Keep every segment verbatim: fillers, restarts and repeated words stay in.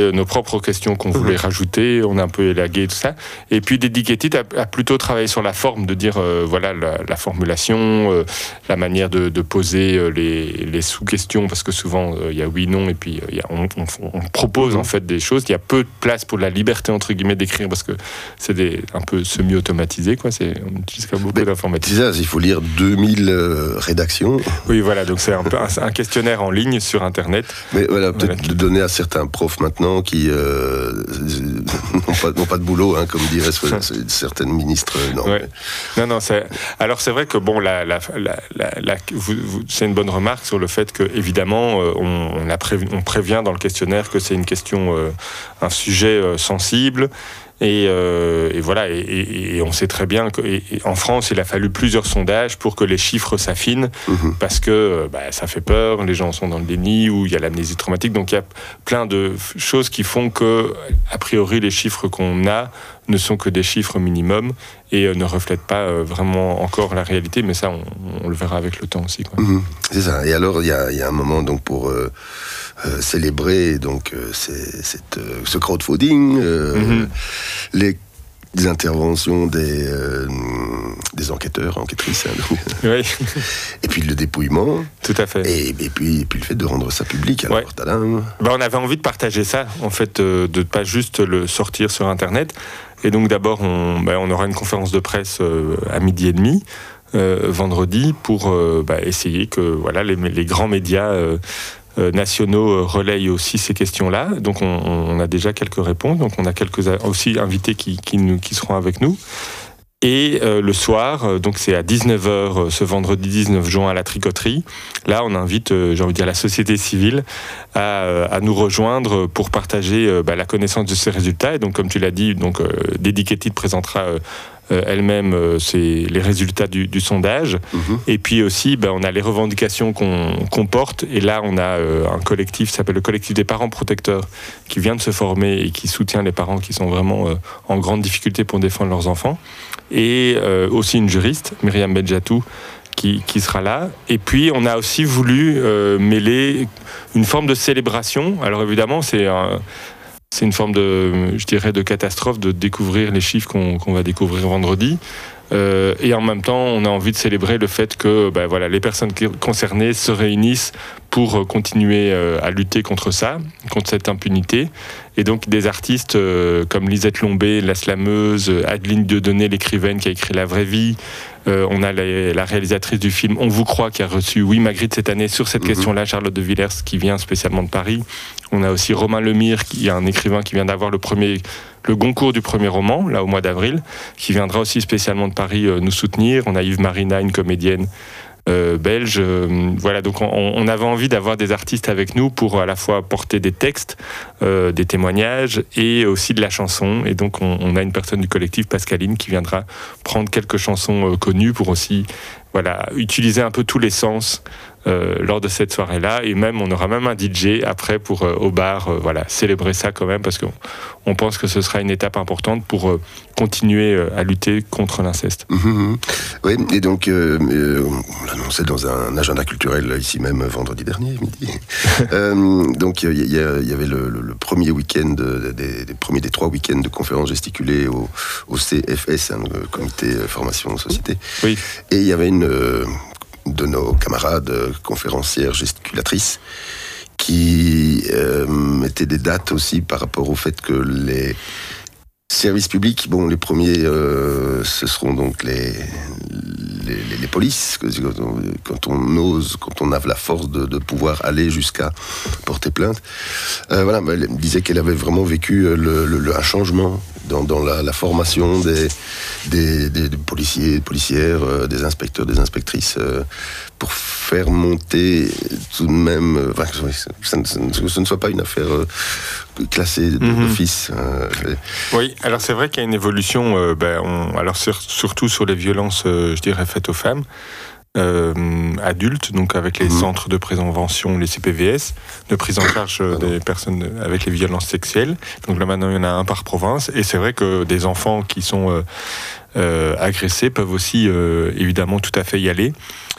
nos propres questions qu'on voulait mmh. rajouter, on a un peu élagué tout ça. Et puis Dedicated a, a plutôt travaillé sur la forme, de dire euh, voilà la, la formulation, euh, la manière de, de poser euh, les, les sous-questions, parce que souvent il euh, y a oui, non, et puis euh, y a, on, on, on propose mmh. en fait des choses. Il y a peu de place pour la liberté entre guillemets d'écrire, parce que c'est des, un peu semi-automatisé, quoi. C'est, on utilise quand même beaucoup d'informatique. C'est ça, il faut lire deux mille euh, rédactions. Oui, voilà, donc c'est un peu un, un questionnaire en ligne sur Internet. Mais voilà, peut-être voilà. de donner à certains profs maintenant qui euh, n'ont, pas, n'ont pas de boulot, hein, comme diraient certaines ministres. Non, ouais. mais... non, non. C'est... Alors c'est vrai que bon, la, la, la, la, la, vous, vous, c'est une bonne remarque sur le fait que évidemment, euh, on, on, a prév... on prévient dans le questionnaire que c'est une question, euh, un sujet euh, sensible. Et, euh, et voilà, et, et, et on sait très bien qu'en France, il a fallu plusieurs sondages pour que les chiffres s'affinent, mmh. parce que bah, ça fait peur, les gens sont dans le déni, ou il y a l'amnésie traumatique, donc il y a plein de choses qui font que, a priori, les chiffres qu'on a ne sont que des chiffres minimums et euh, ne reflètent pas euh, vraiment encore la réalité, mais ça, on, on le verra avec le temps aussi, quoi. Mmh. C'est ça. Et alors, il y a, y a un moment donc pour euh, euh, célébrer donc euh, c'est, c'est, euh, ce crowdfunding, euh, mmh. les des interventions des, euh, des enquêteurs, enquêtrices. Hein, oui. Et puis le dépouillement. Tout à fait. Et, et, puis, et puis le fait de rendre ça public. Alors, ouais. ben, on avait envie de partager ça, en fait, euh, de ne pas juste le sortir sur Internet. Et donc d'abord, on, ben, on aura une conférence de presse euh, à midi et demi, euh, vendredi, pour euh, ben, essayer que voilà, les, les grands médias euh, Euh, nationaux relayent aussi ces questions-là. Donc on, on a déjà quelques réponses. Donc on a quelques aussi invités qui, qui, nous, qui seront avec nous. Et euh, le soir, donc c'est à dix-neuf heures ce vendredi dix-neuf juin à la Tricoterie. Là, on invite, euh, j'ai envie de dire, la société civile à, à nous rejoindre pour partager euh, bah, la connaissance de ces résultats. Et donc, comme tu l'as dit, donc euh, Dedicated présentera euh, elle-même euh, c'est les résultats du, du sondage. Mmh. Et puis aussi, ben, on a les revendications qu'on, qu'on porte. Et là, on a euh, un collectif qui s'appelle le collectif des parents protecteurs qui vient de se former et qui soutient les parents qui sont vraiment euh, en grande difficulté pour défendre leurs enfants. Et euh, aussi une juriste, Myriam Benjatou, qui, qui sera là. Et puis, on a aussi voulu euh, mêler une forme de célébration. Alors évidemment, c'est un... C'est une forme de, je dirais, de catastrophe de découvrir les chiffres qu'on, qu'on va découvrir vendredi. Euh, et en même temps, on a envie de célébrer le fait que ben, voilà, les personnes concernées se réunissent pour continuer euh, à lutter contre ça, contre cette impunité. Et donc des artistes euh, comme Lisette Lombé, la slameuse, Adeline Dieudonné, l'écrivaine qui a écrit La vraie vie. Euh, on a la, la réalisatrice du film On vous croit qui a reçu Oui Magritte cette année sur cette mmh. question-là, Charlotte de Villers qui vient spécialement de Paris. On a aussi Romain Lemire, qui est un écrivain qui vient d'avoir le premier, le Goncourt du premier roman, là au mois d'avril, qui viendra aussi spécialement de Paris euh, nous soutenir. On a Yves Marina, une comédienne Euh, belge. Euh, voilà, donc on, on avait envie d'avoir des artistes avec nous pour à la fois porter des textes, euh, des témoignages et aussi de la chanson. Et donc on, on a une personne du collectif, Pascaline, qui viendra prendre quelques chansons euh, connues pour aussi voilà, utiliser un peu tous les sens euh, lors de cette soirée-là. Et même, on aura même un D J après pour, euh, au bar, euh, voilà, célébrer ça quand même, parce qu'on on pense que ce sera une étape importante pour euh, continuer euh, à lutter contre l'inceste. Mmh, oui, et donc, euh, euh, on l'annonçait dans un agenda culturel, ici même, vendredi dernier, midi. euh, donc, il y, y, y avait le, le, le premier week-end, des, des premiers des trois week-ends de conférences gesticulées au, au C F S, hein, le comité formation société. Oui. Et il y avait une euh, de nos camarades euh, conférencières gesticulatrices qui euh, mettaient des dates aussi par rapport au fait que les services publics, bon, les premiers, euh, ce seront donc les, les, les, les polices, quand on ose, quand on a la force de, de pouvoir aller jusqu'à porter plainte. Euh, voilà, elle disait qu'elle avait vraiment vécu le, le, un changement dans, dans la, la formation des, des, des, des policiers, policières, euh, des inspecteurs, des inspectrices, euh, pour faire monter tout de même, euh, enfin, ça ne, ce ne soit pas une affaire euh, classée d'office. Mm-hmm. Euh, oui, alors c'est vrai qu'il y a une évolution, euh, ben, on, alors sur, surtout sur les violences, euh, je dirais, faites aux femmes. Euh, adultes, donc avec les mmh. centres de prévention, les C P V S, de prise en charge euh, des personnes avec les violences sexuelles. Donc là maintenant il y en a un par province, et c'est vrai que des enfants qui sont euh, euh, agressés peuvent aussi euh, évidemment tout à fait y aller.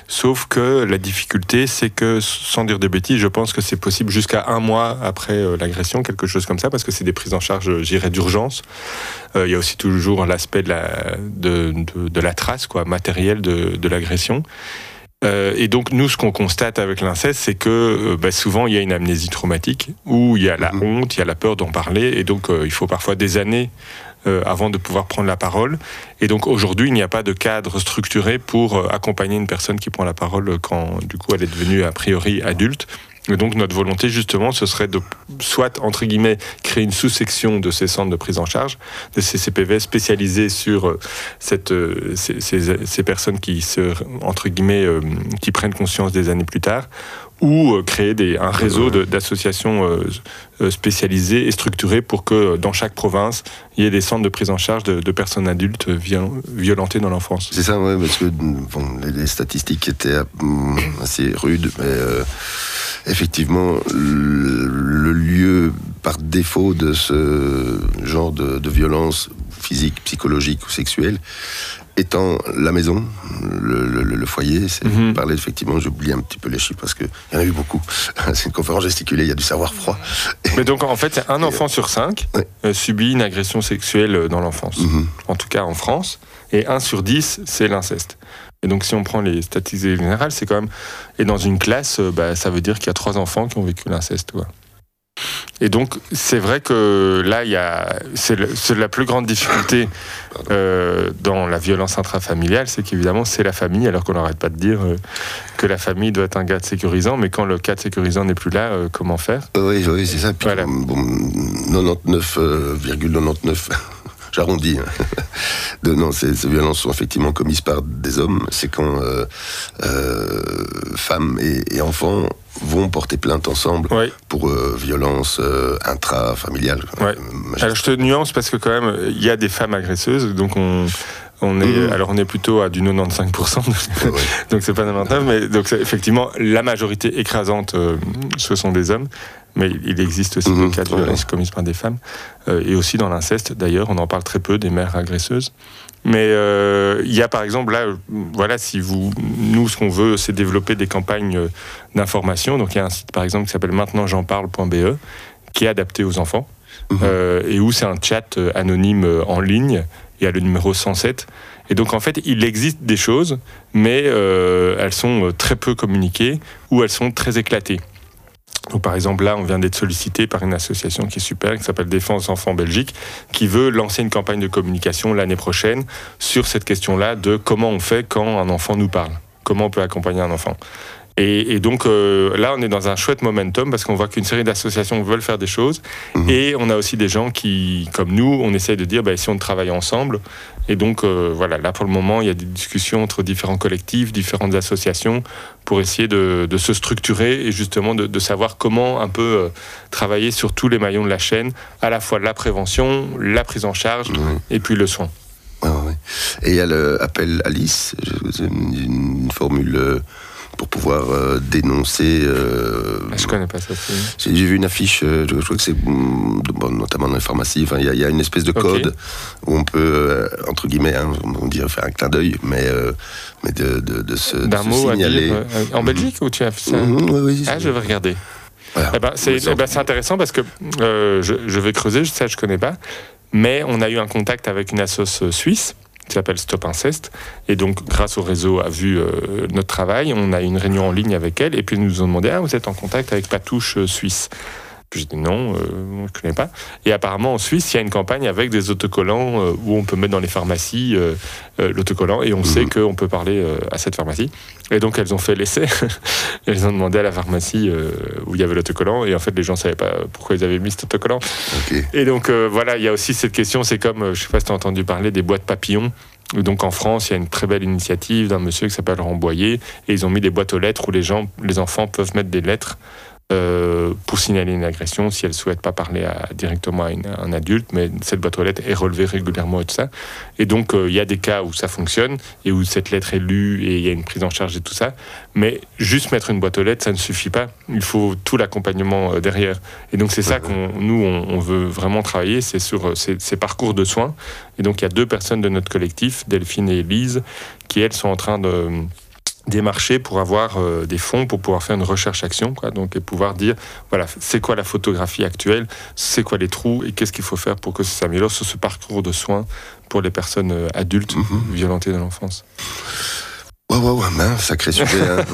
Sauf que la difficulté, c'est que, sans dire de bêtises, je pense que c'est possible jusqu'à un mois après euh, l'agression, quelque chose comme ça, parce que c'est des prises en charge, j'irais, d'urgence. Euh, il y a aussi toujours l'aspect de la, de, de, de la trace, quoi, matérielle de, de l'agression. Euh, et donc, nous, ce qu'on constate avec l'inceste, c'est que euh, bah, souvent, il y a une amnésie traumatique, où il y a la mmh. honte, il y a la peur d'en parler, et donc euh, il faut parfois des années euh, avant de pouvoir prendre la parole. Et donc, aujourd'hui, il n'y a pas de cadre structuré pour euh, accompagner une personne qui prend la parole quand, du coup, elle est devenue, a priori, adulte. Et donc, notre volonté, justement, ce serait de, soit, entre guillemets, créer une sous-section de ces centres de prise en charge, de ces C P V spécialisés sur euh, cette, euh, ces, ces, ces personnes qui, se, entre guillemets, euh, qui prennent conscience des années plus tard, ou euh, créer des, un réseau de, d'associations euh, spécialisées et structurées pour que, dans chaque province, il y ait des centres de prise en charge de, de personnes adultes violentées dans l'enfance. C'est ça, oui, parce que bon, les statistiques étaient assez rudes, mais... Euh... Effectivement, le lieu par défaut de ce genre de, de violence physique, psychologique ou sexuelle étant la maison, le, le, le foyer, c'est mm-hmm. parler effectivement, j'oublie un petit peu les chiffres parce qu'il y en a eu beaucoup. C'est une conférence gesticulée, il y a du savoir froid. Mais donc en fait, un enfant sur cinq ouais. euh, subit une agression sexuelle dans l'enfance, mm-hmm. en tout cas en France, et un sur dix, c'est l'inceste. Et donc, si on prend les statistiques générales, c'est quand même... Et dans une classe, bah, ça veut dire qu'il y a trois enfants qui ont vécu l'inceste, quoi. Et donc, c'est vrai que là, il y a... c'est, le... c'est la plus grande difficulté euh, dans la violence intrafamiliale, c'est qu'évidemment, c'est la famille, alors qu'on n'arrête pas de dire euh, que la famille doit être un cadre sécurisant, mais quand le cadre sécurisant n'est plus là, euh, comment faire ? Oui, oui, c'est ça. Puis, voilà. Bon, quatre-vingt-dix-neuf virgule quatre-vingt-dix-neuf J'arrondis. De, non, ces, ces violences sont effectivement commises par des hommes. C'est quand euh, euh, femmes et, et enfants vont porter plainte ensemble oui. pour euh, violences euh, intrafamiliales. Ouais. Alors je te nuance parce que quand même, il y a des femmes agresseuses, donc on... On est, mmh. alors on est plutôt à du quatre-vingt-quinze pour cent, ouais. donc c'est pas quatre-vingt-dix-neuf, mais donc c'est, effectivement la majorité écrasante, euh, ce sont des hommes, mais il existe aussi mmh. des cas de violences commises par des femmes, euh, et aussi dans l'inceste d'ailleurs, on en parle très peu des mères agresseuses. Mais euh, il y a par exemple là, voilà, si vous, nous ce qu'on veut, c'est développer des campagnes d'information. Donc il y a un site par exemple qui s'appelle maintenant j'en parle point b e qui est adapté aux enfants mmh. euh, et où c'est un chat anonyme en ligne. Il y a le numéro cent sept. Et donc, en fait, il existe des choses, mais euh, elles sont très peu communiquées ou elles sont très éclatées. Donc, par exemple, là, on vient d'être sollicité par une association qui est super, qui s'appelle Défense Enfants Belgique, qui veut lancer une campagne de communication l'année prochaine sur cette question-là de comment on fait quand un enfant nous parle. Comment on peut accompagner un enfant. Et, et donc euh, là, on est dans un chouette momentum parce qu'on voit qu'une série d'associations veulent faire des choses. Mmh. Et on a aussi des gens qui, comme nous, on essaie de dire bah, si on travaille ensemble. Et donc euh, voilà, là pour le moment, il y a des discussions entre différents collectifs, différentes associations pour essayer de, de se structurer et justement de, de savoir comment un peu euh, travailler sur tous les maillons de la chaîne, à la fois la prévention, la prise en charge mmh. et puis le soin. Ah, ouais. Et il y a l'appel Alice, une, une formule... Euh... pour pouvoir euh, dénoncer... Euh, je connais pas ça. J'ai, j'ai vu une affiche, euh, je crois que c'est bon, notamment dans les pharmacies, il y, y a une espèce de code okay. où on peut, euh, entre guillemets, hein, on dirait faire un clin d'œil, mais, euh, mais de, de, de se, D'un de mot se signaler. À dire, euh, en Belgique ou tu as fait ça mmh, oui, oui, Ah, je vais regarder. Voilà. Eh ben, c'est, eh ben, c'est intéressant parce que euh, je, je vais creuser, ça je connais pas, mais on a eu un contact avec une assoce suisse qui s'appelle Stop Inceste. Et donc, grâce au réseau a vu euh, notre travail, on a eu une réunion en ligne avec elle, et puis ils nous ont demandé « Ah, vous êtes en contact avec Patouche euh, Suisse ?» Puis j'ai dit non, euh, je ne connais pas. Et apparemment, en Suisse, il y a une campagne avec des autocollants euh, où on peut mettre dans les pharmacies euh, euh, l'autocollant, et on mmh. sait qu'on peut parler euh, à cette pharmacie. Et donc, elles ont fait l'essai. Elles ont demandé à la pharmacie euh, où il y avait l'autocollant, et en fait, les gens ne savaient pas pourquoi ils avaient mis cet autocollant. Okay. Et donc, euh, voilà, il y a aussi cette question, c'est comme, euh, je ne sais pas si tu as entendu parler des boîtes papillons. Donc en France, il y a une très belle initiative d'un monsieur qui s'appelle Ramboyer, et ils ont mis des boîtes aux lettres où les gens, les enfants peuvent mettre des lettres Euh, pour signaler une agression si elle ne souhaite pas parler à, directement à, une, à un adulte, mais cette boîte aux lettres est relevée régulièrement et tout ça. Et donc, il euh, y a des cas où ça fonctionne et où cette lettre est lue et il y a une prise en charge et tout ça. Mais juste mettre une boîte aux lettres, ça ne suffit pas. Il faut tout l'accompagnement euh, derrière. Et donc, c'est ça qu'on nous, on, on veut vraiment travailler, c'est sur euh, ces, ces parcours de soins. Et donc, il y a deux personnes de notre collectif, Delphine et Elise, qui, elles, sont en train de... démarcher pour avoir euh, des fonds pour pouvoir faire une recherche-action, quoi, donc, et pouvoir dire, voilà, c'est quoi la photographie actuelle, c'est quoi les trous, et qu'est-ce qu'il faut faire pour que ça s'améliore sur ce parcours de soins pour les personnes euh, adultes mm-hmm. violentées dans l'enfance. Ouais, ouais, ouais, ben, sacré sujet. Hein.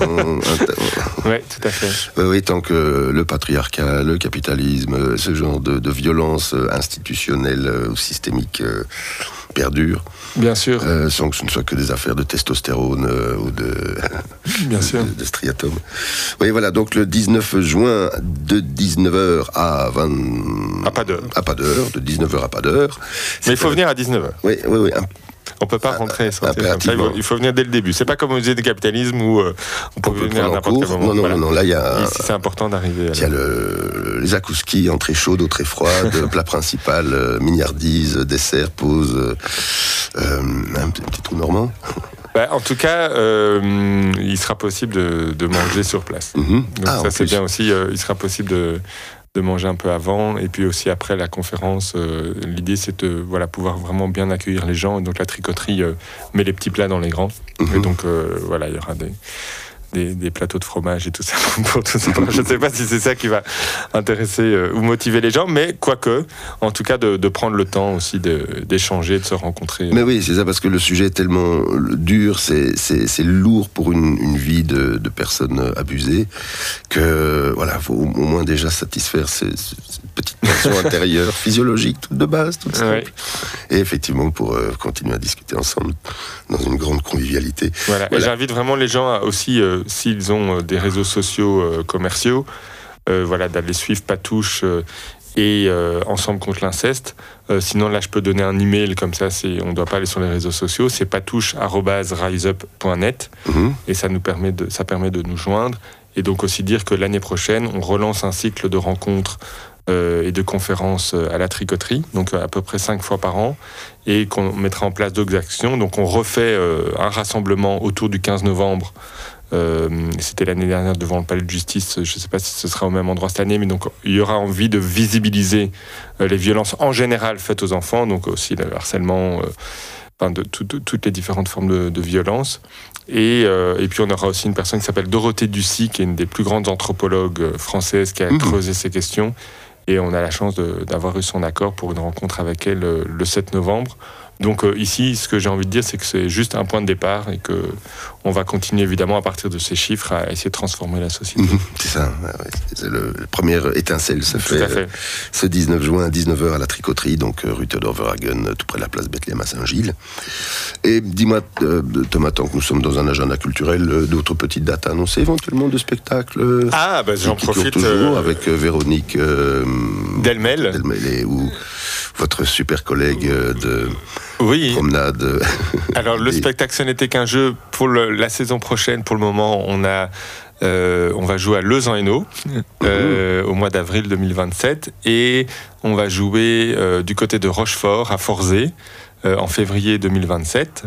Oui, tout à fait. Oui, oui, tant que le patriarcat, le capitalisme, ce genre de, de violence institutionnelle ou systémique euh, perdure. Bien sûr. Euh, sans que ce ne soit que des affaires de testostérone euh, ou de, Bien de, sûr. de, de striatum. Oui, voilà, donc le dix-neuf juin, de dix-neuf heures à vingt... À pas d'heure. À pas d'heure, de dix-neuf heures à pas d'heure. Mais il faut euh... venir à dix-neuf heures. Oui, oui, oui. Un... On ne peut pas rentrer et sortir comme ça, il faut venir dès le début. C'est pas comme au musée du capitalisme où euh, on peut, on peut venir à n'importe quel moment. Non, non, voilà. non, là il y a... Ici, c'est important d'arriver. Il y a le, les akouskis, entrée chaude, eau très froide, plat principal, euh, mignardise, dessert, pause, euh, un petit trou normand. Bah, en tout cas, euh, il sera possible de, de manger sur place. Mm-hmm. Donc ah, ça c'est plus. bien aussi, euh, il sera possible de... de manger un peu avant, et puis aussi après la conférence, euh, l'idée c'est de voilà, pouvoir vraiment bien accueillir les gens, et donc la tricoterie euh, met les petits plats dans les grands, mmh. et donc euh, voilà, il y aura des, des, des plateaux de fromage et tout ça, pour tout ça. Je ne sais pas si c'est ça qui va intéresser euh, ou motiver les gens, mais quoique, en tout cas de, de prendre le temps aussi de, d'échanger, de se rencontrer. Mais oui, c'est ça, parce que le sujet est tellement dur, c'est, c'est, c'est lourd pour une, une vie de, de personnes abusées, que voilà, faut au moins déjà satisfaire ces, ces petites tensions intérieures, physiologiques, toutes de base, toutes simples. Oui. Et effectivement, pour euh, continuer à discuter ensemble dans une grande convivialité. Voilà. Voilà. Et j'invite vraiment les gens à aussi, euh, s'ils ont euh, des réseaux sociaux euh, commerciaux, euh, voilà, d'aller suivre Patouche euh, et euh, Ensemble contre l'inceste. Euh, sinon, là, je peux donner un email, comme ça, c'est, on ne doit pas aller sur les réseaux sociaux. C'est patouche arobase riseup point net. Mmh. Et ça nous permet de, ça permet de nous joindre. Et donc aussi dire que l'année prochaine, on relance un cycle de rencontres euh, et de conférences à la tricoterie, donc à peu près cinq fois par an, et qu'on mettra en place d'autres actions. Donc on refait euh, un rassemblement autour du quinze novembre. Euh, c'était l'année dernière devant le palais de justice. Je ne sais pas si ce sera au même endroit cette année, mais donc il y aura envie de visibiliser euh, les violences en général faites aux enfants, donc aussi le harcèlement, euh, enfin de, tout, de toutes les différentes formes de, de violence. Et, euh, et puis on aura aussi une personne qui s'appelle Dorothée Ducy, qui est une des plus grandes anthropologues françaises, qui a mmh. creusé ces questions. Et on a la chance de, d'avoir eu son accord pour une rencontre avec elle euh, le sept novembre. Donc euh, ici, ce que j'ai envie de dire, c'est que c'est juste un point de départ et qu'on va continuer évidemment à partir de ces chiffres à essayer de transformer la société. Mmh, c'est ça, ouais, c'est le, le premier étincelle se fait, fait. Euh, ce dix-neuf juin à dix-neuf heures à la tricoterie, donc euh, rue Theodor Verhagen, tout près de la place Bethléem à Saint-Gilles. Et dis-moi, euh, Thomas, tant que nous sommes dans un agenda culturel, euh, d'autres petites dates à annoncer éventuellement de spectacles. Ah, bah, j'en qui profite. toujours euh, avec euh, Véronique euh, Delmel. Delmel et, ou votre super collègue euh, de... Oui. Promenade. Alors le spectacle Ce n'était qu'un jeu pour le, la saison prochaine. Pour le moment, on a, euh, on va jouer à Lezan-Hainaut euh, mmh. au mois d'avril deux mille vingt-sept et on va jouer euh, du côté de Rochefort à Forzé euh, en février deux mille vingt-sept.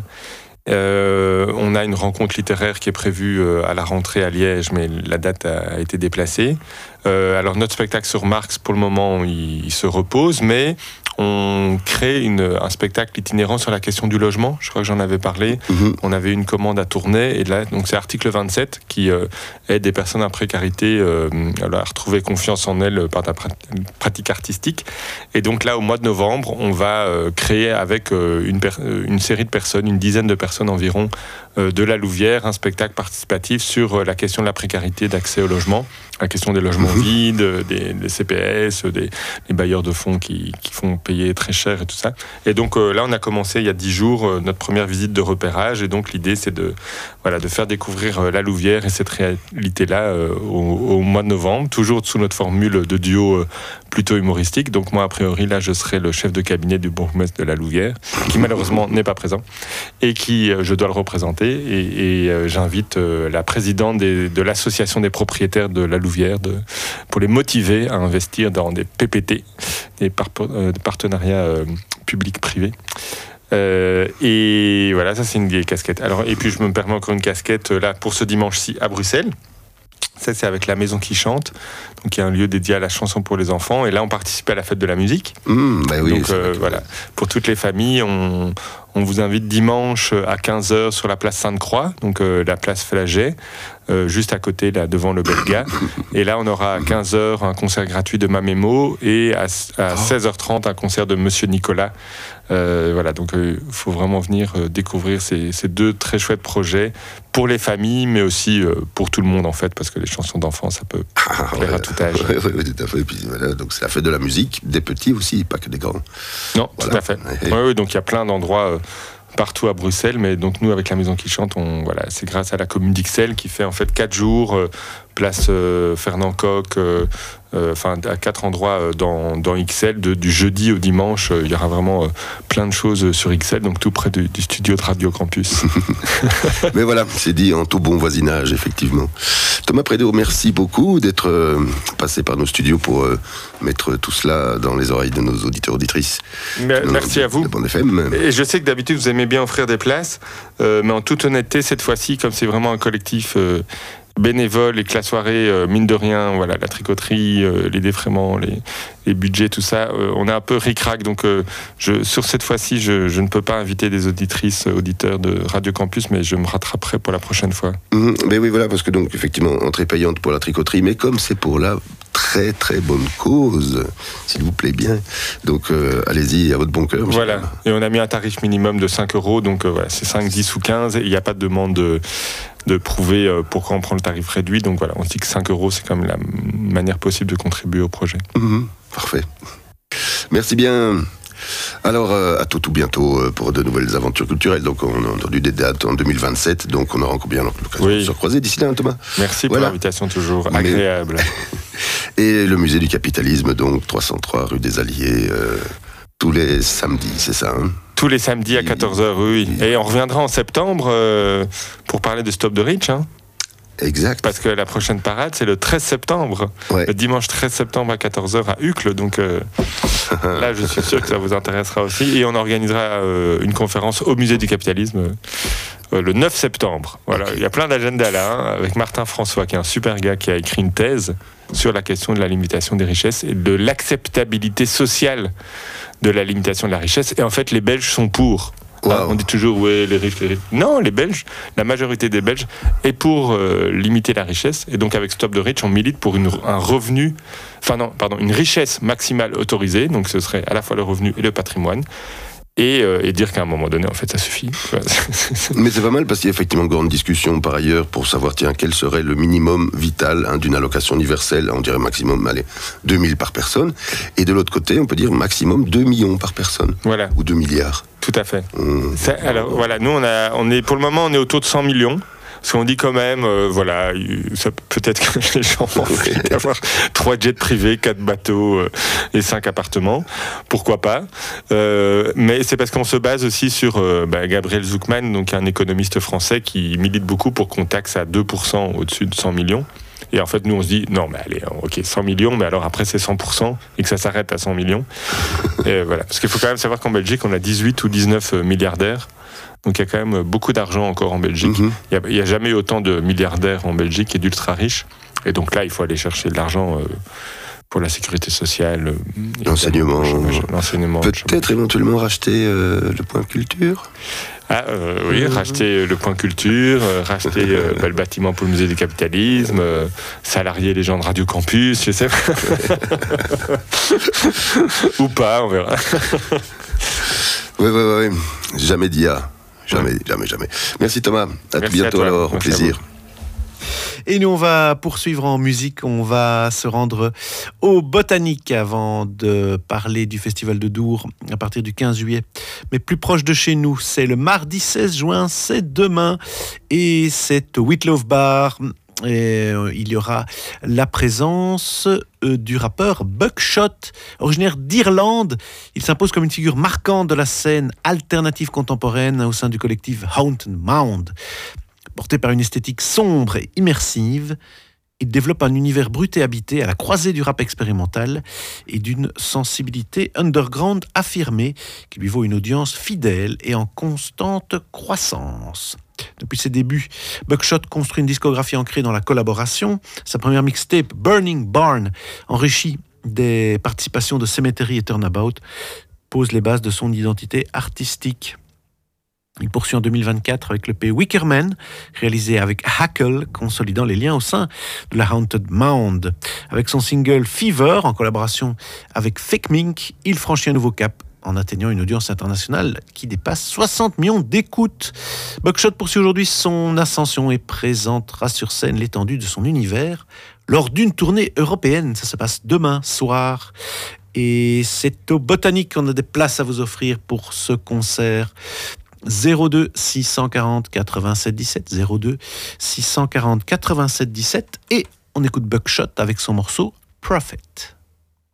Euh, on a une rencontre littéraire qui est prévue euh, à la rentrée à Liège, mais la date a, a été déplacée. Euh, alors notre spectacle sur Marx, pour le moment, il, il se repose, mais on crée une, un spectacle itinérant sur la question du logement. Je crois que j'en avais parlé. Mmh. On avait une commande à tourner, et là, donc c'est Article vingt-sept qui euh, aide des personnes en précarité euh, à retrouver confiance en elles par la pratique artistique. Et donc là, au mois de novembre, on va euh, créer avec euh, une, per- une série de personnes, une dizaine de personnes environ, euh, de la Louvière, un spectacle participatif sur euh, la question de la précarité d'accès au logement, la question des logements mmh. vides, des, des C P S, des, des bailleurs de fonds qui, qui font payer très cher et tout ça. Et donc euh, là, on a commencé il y a dix jours euh, notre première visite de repérage. Et donc l'idée, c'est de, voilà, de faire découvrir euh, la Louvière et cette réalité-là euh, au, au mois de novembre, toujours sous notre formule de duo euh, plutôt humoristique. Donc moi, a priori, là, je serai le chef de cabinet du bourgmestre de la Louvière, qui malheureusement n'est pas présent, et qui, euh, je dois le représenter. Et, et euh, j'invite euh, la présidente des, de l'association des propriétaires de la Louvière de, pour les motiver à investir dans des P P T, des, par, euh, des partenariats euh, publics-privés. Euh, et voilà, ça c'est une vieille casquette. Alors, et puis je me permets encore une casquette là pour ce dimanche-ci à Bruxelles. Ça, c'est avec la Maison qui chante, donc il y a un lieu dédié à la chanson pour les enfants. Et là, on participe à la fête de la musique. Mmh, bah oui, donc euh, voilà, pour toutes les familles, on, on vous invite dimanche à quinze heures sur la place Sainte-Croix, donc euh, la place Flagey, euh, juste à côté, là, devant le Belga. Et là, on aura à quinze heures un concert gratuit de Mamémo et à, à seize heures trente un concert de Monsieur Nicolas. Euh, voilà, donc il euh, faut vraiment venir euh, découvrir ces, ces deux très chouettes projets pour les familles, mais aussi euh, pour tout le monde en fait, parce que les chansons d'enfants, ça peut ah, plaire ouais, à tout âge. Oui, ouais, ouais, tout à fait. Et puis, voilà, donc c'est la fête de la musique, des petits aussi, pas que des grands. Non, voilà. Tout à fait. Ouais, ouais, donc il y a plein d'endroits euh, partout à Bruxelles, mais donc nous avec la Maison qui chante, on, voilà, c'est grâce à la commune d'Ixelles qui fait en fait quatre jours, euh, place euh, Fernand Coq, euh, euh, enfin à quatre endroits euh, dans, dans Ixelles, de, du jeudi au dimanche, euh, il y aura vraiment euh, plein de choses sur Ixelles, donc tout près du, du studio de Radio Campus. Mais voilà, c'est dit en tout bon voisinage, effectivement. Thomas Prédeau, merci beaucoup d'être euh, passé par nos studios pour euh, mettre tout cela dans les oreilles de nos auditeurs auditrices. Mais, merci de, à vous. De Bande F M. Et je sais que d'habitude vous aimez bien offrir des places, euh, mais en toute honnêteté, cette fois-ci, comme c'est vraiment un collectif euh, bénévole et que la soirée, euh, mine de rien, voilà, la tricoterie, euh, les défraiements, les, les budgets, tout ça, euh, on est un peu ric-rac. Donc, euh, je, sur cette fois-ci, je, je ne peux pas inviter des auditrices, auditeurs de Radio Campus, mais je me rattraperai pour la prochaine fois. Mmh, mais oui, voilà, parce que donc, effectivement, entrée payante pour la tricoterie, mais comme c'est pour la très très bonne cause, s'il vous plaît bien. Donc, euh, allez-y, à votre bon cœur. Voilà. Et on a mis un tarif minimum de cinq euros, donc euh, voilà, c'est cinq, dix ou quinze, et il n'y a pas de demande de... de prouver euh, pourquoi on prend le tarif réduit. Donc voilà, on se dit que cinq euros, c'est quand même la manière possible de contribuer au projet. Mmh, parfait. Merci bien. Alors, euh, à tout, tout bientôt euh, pour de nouvelles aventures culturelles. Donc, on a entendu des dates en deux mille vingt-sept, donc on aura encore bien l'occasion oui. de se recroiser d'ici là, hein, Thomas. Merci voilà. pour l'invitation, toujours agréable. Mais... Et le musée du capitalisme, donc, trois cent trois rue des Alliés, euh, tous les samedis, c'est ça, hein? Tous les samedis à quatorze heures, oui. Et on reviendra en septembre euh, pour parler de Stop the Rich, hein. Exact. Parce que la prochaine parade, c'est le treize septembre. Ouais. Le dimanche treize septembre à quatorze heures à Uccle. Donc euh, là, je suis sûr que ça vous intéressera aussi. Et on organisera euh, une conférence au Musée du Capitalisme euh, le neuf septembre. Voilà. Okay. Il y a plein d'agendas là, hein, avec Martin François, qui est un super gars qui a écrit une thèse sur la question de la limitation des richesses et de l'acceptabilité sociale de la limitation de la richesse. Et en fait, les Belges sont pour. Wow. Ah, on dit toujours, ouais, les riches, les riches. Non, les Belges, la majorité des Belges est pour euh, limiter la richesse. Et donc, avec Stop the Rich, on milite pour une, un revenu, enfin non, pardon, une richesse maximale autorisée. Donc, ce serait à la fois le revenu et le patrimoine. Et, euh, et dire qu'à un moment donné, en fait, ça suffit. Mais c'est pas mal parce qu'il y a effectivement une grande discussion par ailleurs pour savoir, tiens, quel serait le minimum vital hein, d'une allocation universelle. On dirait maximum, allez, deux mille par personne. Et de l'autre côté, on peut dire maximum deux millions par personne. Voilà. Ou deux milliards. Tout à fait. Mmh. Ça, alors, voilà, nous, on, a, on est, pour le moment, on est autour de cent millions. Parce qu'on dit quand même, euh, voilà, ça, peut-être que les gens ont envie d'avoir trois jets privés, quatre bateaux euh, et cinq appartements. Pourquoi pas euh, Mais c'est parce qu'on se base aussi sur euh, bah, Gabriel Zuckman, donc un économiste français qui milite beaucoup pour qu'on taxe à deux pour cent au-dessus de cent millions. Et en fait, nous, on se dit, non, mais allez, ok, cent millions, mais alors après, c'est cent pour cent et que ça s'arrête à cent millions. Et voilà. Parce qu'il faut quand même savoir qu'en Belgique, on a dix-huit ou dix-neuf milliardaires. Donc il y a quand même beaucoup d'argent encore en Belgique. Mm-hmm. Il n'y a, a jamais eu autant de milliardaires en Belgique et d'ultra riches. Et donc là, il faut aller chercher de l'argent euh, pour la sécurité sociale. L'enseignement. L'enseignement. Peut-être éventuellement racheter euh, le point culture. Ah euh, oui, mmh. racheter le point culture, euh, racheter euh, bah, le bâtiment pour le musée du capitalisme, euh, salarier les gens de Radio Campus, je sais pas. Ou pas, on verra. Oui, oui, oui. Jamais dit ah. Jamais, jamais, jamais. Merci Thomas. À Merci tout bientôt à alors. Au plaisir. Et nous, on va poursuivre en musique. On va se rendre au Botanique avant de parler du Festival de Dour à partir du quinze juillet. Mais plus proche de chez nous, c'est le mardi seize juin, c'est demain. Et c'est au Whitlow Bar. Et il y aura la présence du rappeur Buckshot, originaire d'Irlande. Il s'impose comme une figure marquante de la scène alternative contemporaine au sein du collectif Haunted Mound. Porté par une esthétique sombre et immersive, il développe un univers brut et habité à la croisée du rap expérimental et d'une sensibilité underground affirmée qui lui vaut une audience fidèle et en constante croissance. Depuis ses débuts, Buckshot construit une discographie ancrée dans la collaboration. Sa première mixtape, Burning Barn, enrichie des participations de Cemetery et Turnabout, pose les bases de son identité artistique. Il poursuit en deux mille vingt-quatre avec le P Wickerman, réalisé avec Hackle, consolidant les liens au sein de la Haunted Mound. Avec son single Fever, en collaboration avec Fake Mink, il franchit un nouveau cap en atteignant une audience internationale qui dépasse soixante millions d'écoutes. Buckshot poursuit aujourd'hui son ascension et présentera sur scène l'étendue de son univers lors d'une tournée européenne. Ça se passe demain soir. Et c'est au Botanique qu'on a des places à vous offrir pour ce concert. zéro deux six cent quarante quatre-vingt-sept dix-sept, zéro deux six cent quarante quatre-vingt-sept dix-sept, et on écoute Buckshot avec son morceau Prophet.